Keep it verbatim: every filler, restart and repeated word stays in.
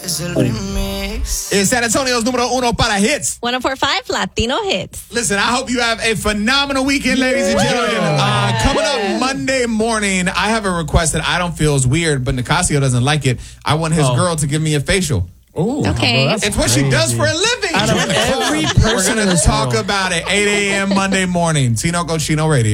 It's San Antonio's numero uno para hits. one oh four point five Latino Hits. Listen, I hope you have a phenomenal weekend, ladies and gentlemen. Uh, coming up Monday morning, I have a request that I don't feel is weird, but Nicasio doesn't like it. I want his Oh. girl to give me a facial. Ooh, Okay. well, that's It's what crazy. she does for a living. Out of Join the club. every We're person going in to this talk world. about it eight a.m. Monday morning. Tino Cochino Radio.